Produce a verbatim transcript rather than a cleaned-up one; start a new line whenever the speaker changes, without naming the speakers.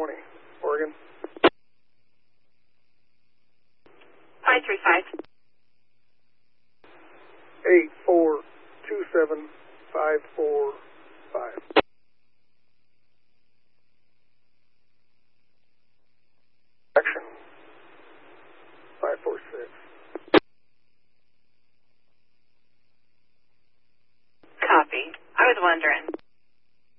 twenty, Oregon.
five three five.
eight four two seven five four five.